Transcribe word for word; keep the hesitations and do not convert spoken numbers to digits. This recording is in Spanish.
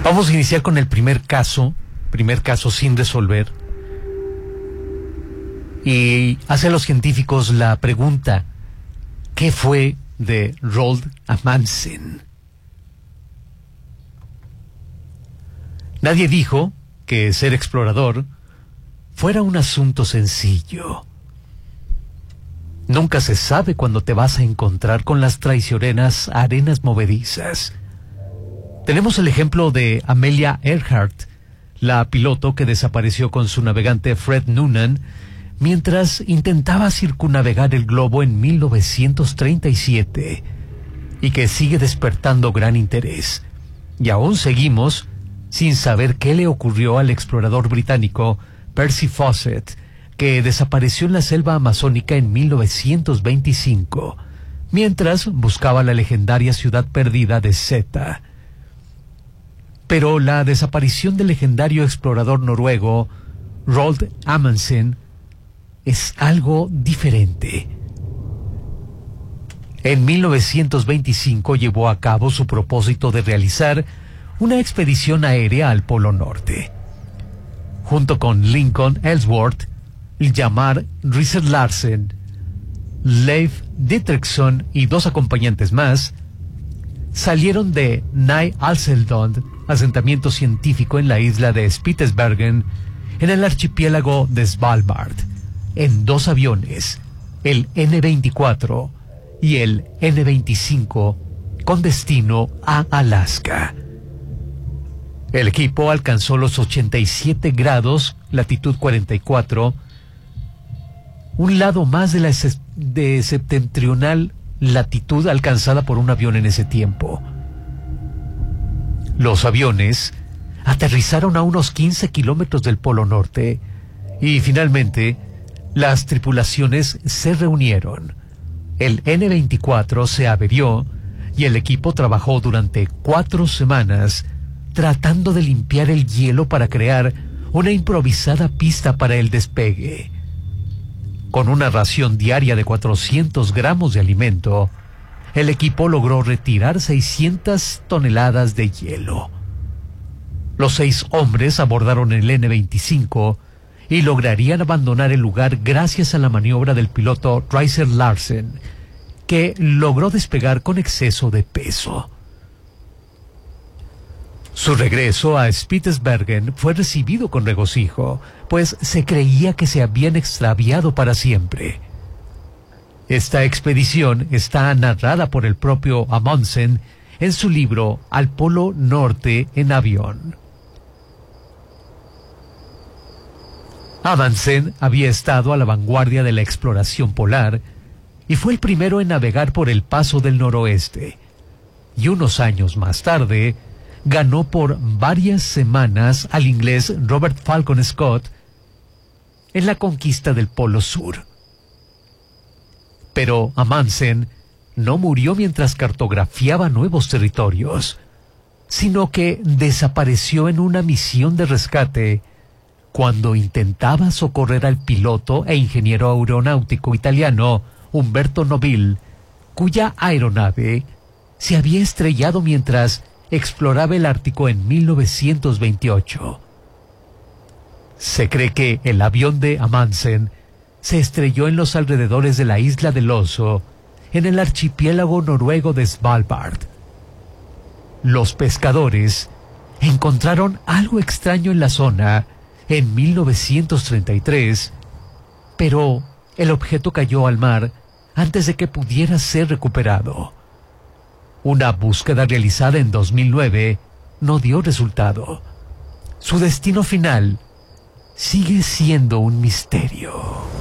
Vamos a iniciar con el primer caso, primer caso sin resolver. Y hace a los científicos la pregunta, ¿qué fue de Roald Amundsen? Nadie dijo que ser explorador fuera un asunto sencillo. Nunca se sabe cuándo te vas a encontrar con las traicioneras arenas movedizas. Tenemos el ejemplo de Amelia Earhart, la piloto que desapareció con su navegante Fred Noonan mientras intentaba circunnavegar el globo en mil novecientos treinta y siete y que sigue despertando gran interés. Y aún seguimos sin saber qué le ocurrió al explorador británico Percy Fawcett, que desapareció en la selva amazónica en mil novecientos veinticinco, mientras buscaba la legendaria ciudad perdida de Zeta. Pero la desaparición del legendario explorador noruego Roald Amundsen es algo diferente. En mil novecientos veinticinco llevó a cabo su propósito de realizar una expedición aérea al Polo Norte. Junto con Lincoln Ellsworth, Hjalmar Riiser Larsen, Leif Dietrichson y dos acompañantes más, salieron de Ny-Alcedon, asentamiento científico en la isla de Spitsbergen, en el archipiélago de Svalbard, en dos aviones, el ene veinticuatro y el ene veinticinco, con destino a Alaska. El equipo alcanzó los ochenta y siete grados, latitud cuarenta y cuatro, un lado más de la de septentrional latitud alcanzada por un avión en ese tiempo. Los aviones aterrizaron a unos quince kilómetros del Polo Norte y finalmente las tripulaciones se reunieron. El ene veinticuatro se averió y el equipo trabajó durante cuatro semanas tratando de limpiar el hielo para crear una improvisada pista para el despegue. Con una ración diaria de cuatrocientos gramos de alimento, el equipo logró retirar seiscientas toneladas de hielo. Los seis hombres abordaron el ene veinticinco y lograrían abandonar el lugar gracias a la maniobra del piloto Riiser Larsen, que logró despegar con exceso de peso. Su regreso a Spitsbergen fue recibido con regocijo, pues se creía que se habían extraviado para siempre. Esta expedición está narrada por el propio Amundsen en su libro Al Polo Norte en avión. Amundsen había estado a la vanguardia de la exploración polar y fue el primero en navegar por el Paso del Noroeste, y unos años más tarde ganó por varias semanas al inglés Robert Falcon Scott en la conquista del Polo Sur. Pero Amundsen no murió mientras cartografiaba nuevos territorios, sino que desapareció en una misión de rescate cuando intentaba socorrer al piloto e ingeniero aeronáutico italiano Umberto Nobile, cuya aeronave se había estrellado mientras exploraba el Ártico en mil novecientos veintiocho. Se cree que el avión de Amundsen se estrelló en los alrededores de la isla del Oso, en el archipiélago noruego de Svalbard. Los pescadores encontraron algo extraño en la zona en mil novecientos treinta y tres, pero el objeto cayó al mar antes de que pudiera ser recuperado. Una búsqueda realizada en dos mil nueve no dio resultado. Su destino final sigue siendo un misterio.